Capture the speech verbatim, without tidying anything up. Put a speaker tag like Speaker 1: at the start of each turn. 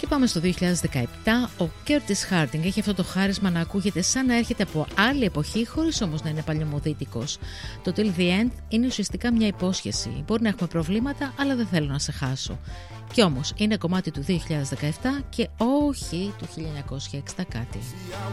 Speaker 1: πάμε στο δύο χιλιάδες δεκαεπτά, ο Curtis Harding έχει αυτό το χάρισμα να ακούγεται σαν να έρχεται από άλλη εποχή, χωρίς όμως να είναι παλιωμοδίτικος. Το Till the End είναι ουσιαστικά μια υπόσχεση. Μπορεί να έχουμε προβλήματα, αλλά δεν θέλω να σε χάσω. Κι όμως είναι κομμάτι του δύο χιλιάδες δεκαεπτά και όχι του χίλια εννιακόσια εξήντα κάτι.